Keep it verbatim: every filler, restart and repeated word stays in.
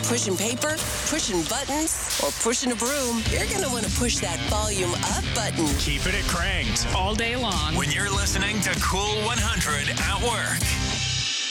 pushing paper, pushing buttons, or pushing a broom, you're going to want to push that volume up button. Keep it at cranked all day long when you're listening to Cool one hundred at work.